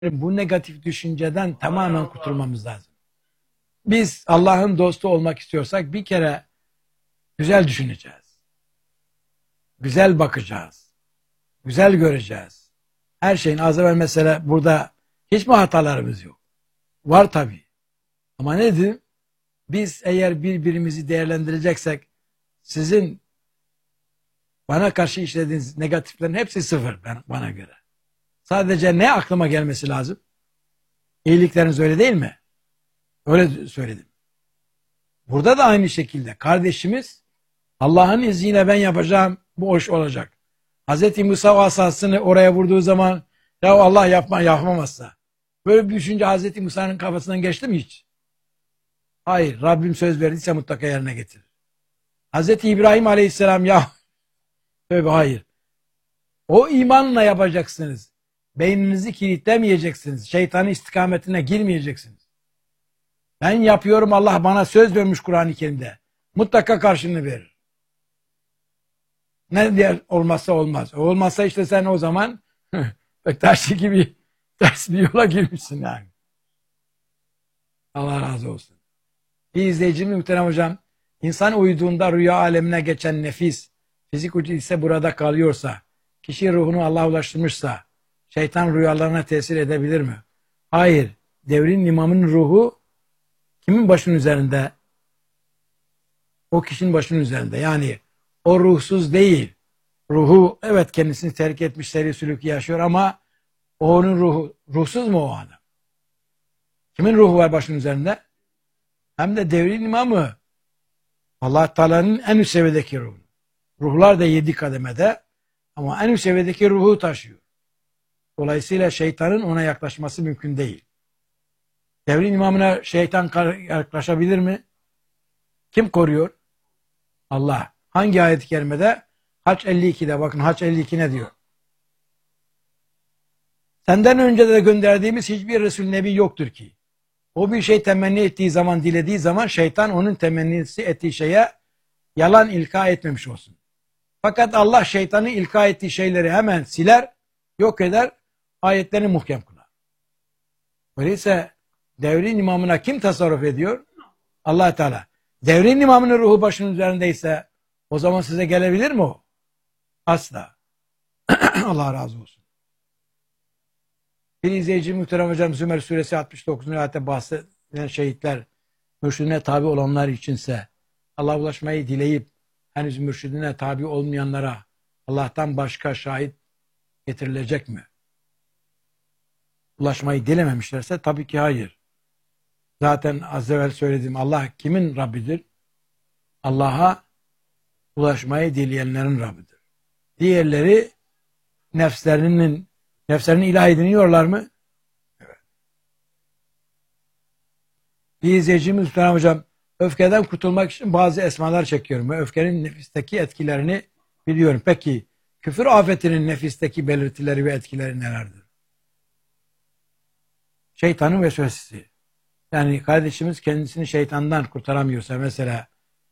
bu negatif düşünceden tamamen kurtulmamız lazım. Biz Allah'ın dostu olmak istiyorsak bir kere güzel düşüneceğiz. Güzel bakacağız. Güzel göreceğiz. Her şeyin az evvel mesela burada hiç mi hatalarımız yok? Var tabii. Ama nedir? Biz eğer birbirimizi değerlendireceksek sizin bana karşı işlediğiniz negatiflerin hepsi sıfır bana göre. Sadece ne aklıma gelmesi lazım? İyilikleriniz öyle değil mi? Öyle söyledim. Burada da aynı şekilde kardeşimiz Allah'ın izniyle ben yapacağım, bu hoş olacak. Hz. Musa asasını oraya vurduğu zaman ya Allah yapmamazsa. Böyle bir düşünce Hz. Musa'nın kafasından geçti mi hiç? Hayır. Rabbim söz verdiyse mutlaka yerine getirir. Hz. İbrahim Aleyhisselam ya tövbe hayır. O imanla yapacaksınız. Beyninizi kilitlemeyeceksiniz. Şeytanın istikametine girmeyeceksiniz. Ben yapıyorum, Allah bana söz vermiş Kur'an-ı Kerim'de. Mutlaka karşılığını verir. Ne diğer olmazsa olmaz. Olmazsa işte sen o zaman taşlı gibi ters bir yola girmişsin yani. Allah razı olsun. Bir izleyicimiz muhterem hocam, insan uyuduğunda rüya alemine geçen nefis, fizik ucu ise burada kalıyorsa, kişi ruhunu Allah'a ulaştırmışsa, şeytan rüyalarına tesir edebilir mi? Hayır. Devrin imamın ruhu kimin başının üzerinde? O kişinin başının üzerinde. Yani o ruhsuz değil. Ruhu evet kendisini terk etmiş, seri sülük yaşıyor ama onun ruhu, ruhsuz mu o adam? Kimin ruhu var başının üzerinde? Hem de devrin imamı. Allah Teala'nın en üst seviyedeki ruhu. Ruhlar da 7 kademede ama en üst seviyedeki ruhu taşıyor. Dolayısıyla şeytanın ona yaklaşması mümkün değil. Devrin imamına şeytan yaklaşabilir mi? Kim koruyor? Allah. Hangi ayet-i kerimede? Hac 52'de. Bakın Hac 52 ne diyor? Senden önce de gönderdiğimiz hiçbir Resul Nebi yoktur ki. O bir şey temenni ettiği zaman, dilediği zaman şeytan onun temennisi ettiği şeye yalan ilka etmemiş olsun. Fakat Allah şeytanın ilka ettiği şeyleri hemen siler, yok eder, ayetlerini muhkem kılar. Öyleyse devrin imamına kim tasarruf ediyor? Allah Teala. Devrin imamının ruhu başının üzerindeyse o zaman size gelebilir mi o? Asla. Allah razı olsun. Bir izleyici muhterem hocam Zümer suresi 69. ayette bahsedilen şehitler mürşidine tabi olanlar içinse Allah'a ulaşmayı dileyip henüz mürşidine tabi olmayanlara Allah'tan başka şahit getirilecek mi? Ulaşmayı dilememişlerse tabii ki hayır. Zaten az evvel söyledim, Allah kimin Rabbidir? Allah'a ulaşmayı dileyenlerin Rabbidir. Diğerleri nefslerini ilah ediniyorlar mı? Evet. Bir izleyicimiz Muhterem hocam, öfkeden kurtulmak için bazı esmalar çekiyorum ve öfkenin nefisteki etkilerini biliyorum. Peki küfür afetinin nefisteki belirtileri ve etkileri nelerdir? Şeytanın vesvesesi. Yani kardeşimiz kendisini şeytandan kurtaramıyorsa mesela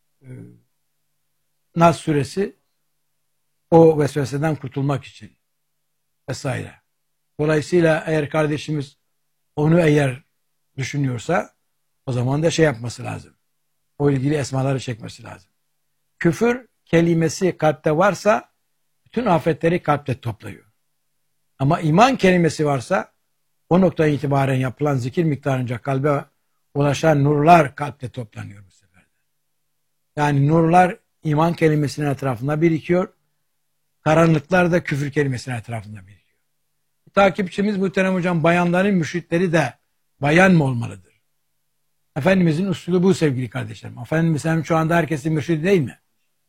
Nas suresi o vesveseden kurtulmak için vesaire. Dolayısıyla eğer kardeşimiz onu eğer düşünüyorsa o zaman da şey yapması lazım. O ilgili esmaları çekmesi lazım. Küfür kelimesi kalpte varsa bütün afetleri kalpte topluyor. Ama iman kelimesi varsa o noktadan itibaren yapılan zikir miktarınca kalbe ulaşan nurlar kalpte toplanıyor bu sefer. Yani nurlar iman kelimesinin etrafında birikiyor. Karanlıklar da küfür kelimesinin etrafında birikiyor. Takipçimiz muhterem hocam, bayanların mürşitleri de bayan mı olmalıdır? Efendimizin usulü bu sevgili kardeşlerim. Efendimiz hem şu anda herkesin mürşidi değil mi?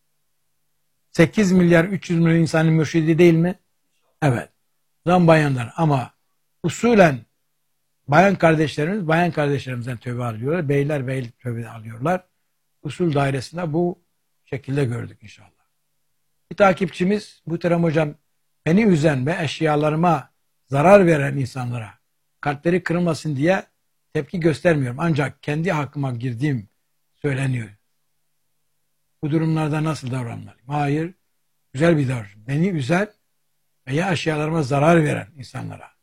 8 milyar 300 milyon insanın mürşidi değil mi? Evet. Zam bayanlar ama usulen bayan kardeşlerimizden tövbe alıyorlar. Beyler tövbe alıyorlar. Usul dairesinde bu şekilde gördük inşallah. Bir takipçimiz muhterem hocam, beni üzen ve eşyalarıma zarar veren insanlara kalpleri kırılmasın diye tepki göstermiyorum. Ancak kendi hakkıma girdiğim söyleniyor. Bu durumlarda nasıl davranmalıyım? Hayır. Güzel bir davranış. Beni üzen veya eşyalarıma zarar veren insanlara